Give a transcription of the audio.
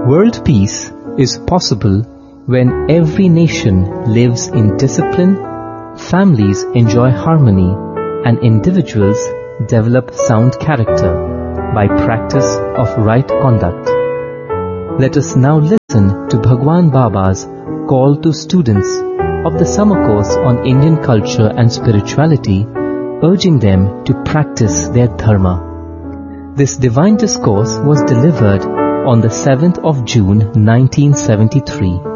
World peace is possible when every nation lives in discipline, families enjoy harmony, and individuals develop sound character by practice of right conduct. Let us now listen to Bhagwan Baba's call to students of the summer course on Indian culture and spirituality, urging them to practice their dharma. This divine discourse was delivered on the 7th of June 1973.